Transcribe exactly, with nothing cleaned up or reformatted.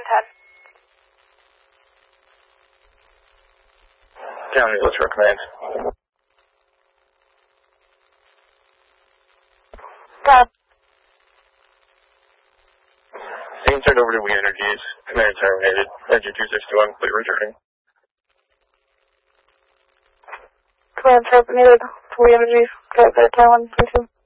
ten. County, what's your command? Got Scene turned over to We Energies. Command terminated. Engine two sixty-one, complete returning. Command terminated. We Energies. Got that Taiwan two two.